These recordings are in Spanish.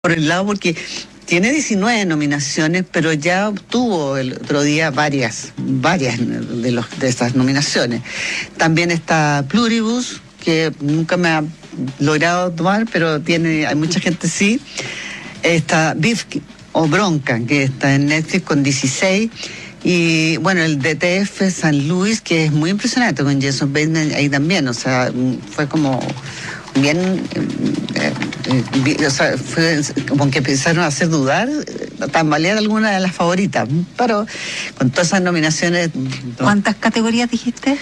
por el lado porque tiene 19 nominaciones, pero ya obtuvo el otro día varias de estas nominaciones. También está Pluribus, que nunca me ha logrado tomar, pero hay mucha gente sí. Está Beef o Bronca, que está en Netflix con 16. Y bueno, el DTF San Luis, que es muy impresionante, con Jason Bateman ahí también, o sea, fue como bien, o sea, fue como que empezaron a hacer dudar, tambalear alguna de las favoritas, pero con todas esas nominaciones. ¿Cuántas categorías dijiste?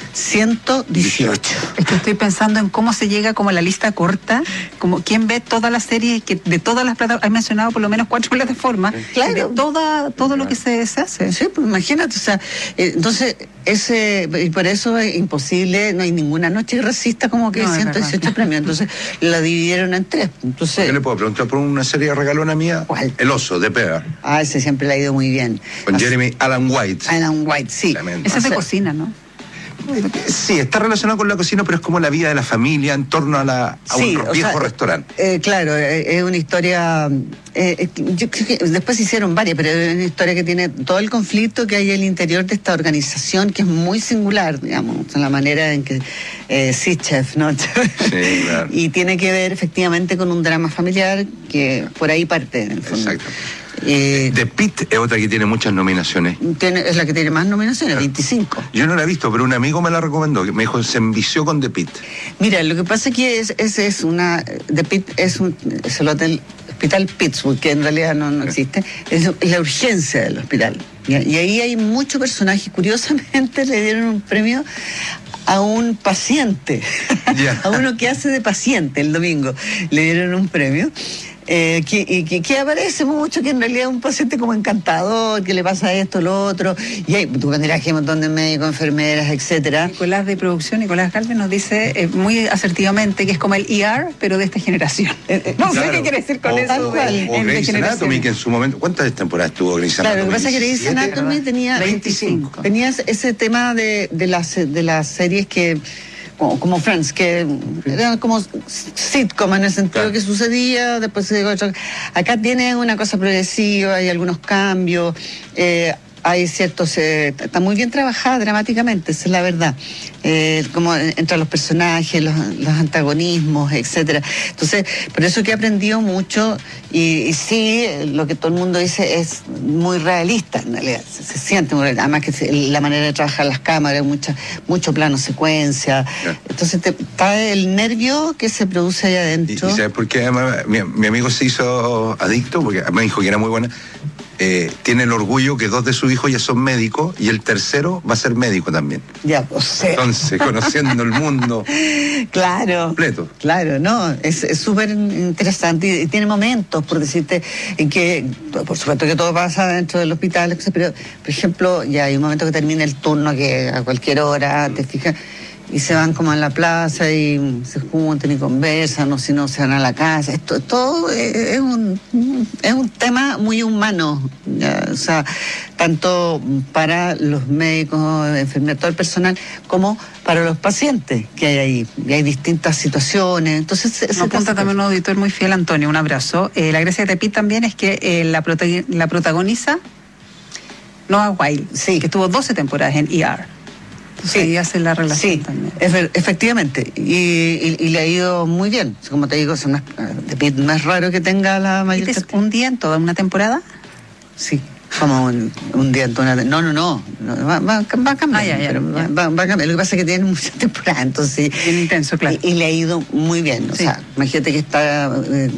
118. Es que estoy pensando en cómo se llega como a la lista corta, como quién ve todas las series, que de todas las plataformas, has mencionado por lo menos 4 plataformas, claro, de todo lo que se hace. Sí, pues imagínate, o sea, entonces, y por eso es imposible, no hay ninguna noche racista como que 118 premios, entonces la dividieron en 3. Entonces, ¿qué le puedo preguntar por una serie regalona mía? ¿Cuál? El Oso, de Pear. Ah, ese siempre le ha ido muy bien. Con Jeremy Allen White. Allen White, sí. Ese es de cocina, ¿no? Sí, está relacionado con la cocina, pero es como la vida de la familia en torno a un viejo restaurante. Claro, es una historia, yo creo que después se hicieron varias, pero es una historia que tiene todo el conflicto que hay en el interior de esta organización, que es muy singular, digamos, en la manera en que sí, chef, ¿no? Sí, claro. Y tiene que ver efectivamente con un drama familiar que por ahí parte, en el fondo. Exacto. The Pitt es otra que tiene muas nominaciones. Es la que tiene más nominaciones, 25. Yo no la he visto, pero un amigo me la recomendó, que me dijo, se envició con The Pitt. Mira, lo que pasa es que The Pitt es el Hospital Pittsburgh, que en realidad no existe, es la urgencia del hospital. Y ahí hay muchos personajes. Curiosamente le dieron un premio a un paciente, a uno que hace de paciente el domingo, le dieron un premio. Que aparece mucho, que en realidad es un paciente como encantador, que le pasa esto, lo otro, y hay, tú vendrás que hay un montón de médicos, enfermeras, etcétera. Nicolás de producción, Nicolás Galvez, nos dice muy asertivamente que es como el ER, pero de esta generación. No sé qué quiere decir con eso. O Grey's Anatomy, que en su momento, ¿cuántas temporadas tuvo Grey's Anatomy? Claro, lo que pasa es que Grey's Anatomy tenía 25. Tenías ese tema de las series que como Friends, que eran como sitcom en el sentido que sucedía, después se llegó acá tiene una cosa progresiva, hay algunos cambios, hay ciertos, está muy bien trabajada dramáticamente, esa es la verdad, como entre los personajes, los antagonismos, etcétera. Entonces, por eso que he aprendido mucho, y sí, lo que todo el mundo dice es muy realista, en realidad, se siente muy realista, además que la manera de trabajar las cámaras, mucho plano secuencia, entonces está el nervio que se produce ahí adentro. ¿Y sabes por qué? Además, mi amigo se hizo adicto, porque me dijo que era muy buena. Tiene el orgullo que 2 de sus hijos ya son médicos y el tercero va a ser médico también. Ya, o sea. Entonces, conociendo el mundo claro, completo. Claro, no, es súper interesante y tiene momentos, por decirte, en que, por supuesto que todo pasa dentro del hospital, pero, por ejemplo, ya hay un momento que termina el turno, que a cualquier hora, te fijas, y se van como a la plaza y se juntan y conversan, o si no se van a la casa. Todo es un tema muy humano, ¿ya? O sea, tanto para los médicos, enfermeros, todo el personal, como para los pacientes que hay ahí. Y hay distintas situaciones. Entonces, nos apunta también un auditor muy fiel, Antonio, un abrazo. La gracia de Tepit también es que la protagoniza Noah Wyle, sí, que estuvo 12 temporadas en ER. Sí, ahí hace la relación también. Efectivamente, y le ha ido muy bien. Como te digo, no es raro que tenga la mayor. ¿Es un día en toda una temporada? Sí, como un día en toda una temporada. No, va a cambiar. Va a cambiar. Lo que pasa es que tiene muchas temporadas, entonces. Bien intenso, claro. Y le ha ido muy bien. O sea, imagínate que está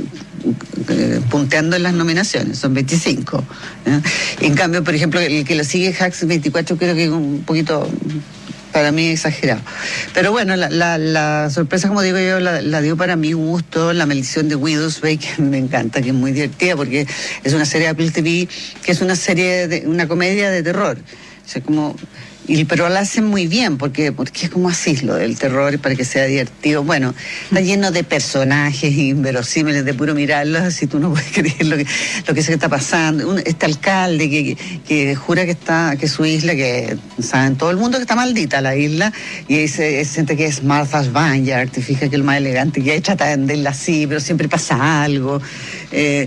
punteando en las nominaciones, son 25. En cambio, por ejemplo, el que lo sigue, Hacks 24, creo que es un poquito, para mí, exagerado. Pero bueno, la sorpresa, como digo yo, la dio para mi gusto La Maldición de Widows Bay, que me encanta, que es muy divertida, porque es una serie de Apple TV, que es una comedia de terror. O sea, Pero lo hacen muy bien, porque es como así lo del terror, para que sea divertido. Bueno, está lleno de personajes inverosímiles, de puro mirarlos, así tú no puedes creer lo que se está pasando. Este alcalde que jura que su isla, que saben todo el mundo que está maldita la isla, y ahí se siente que es Martha's Vineyard, te fijas que el más elegante, que ahí trata de venderla así, pero siempre pasa algo.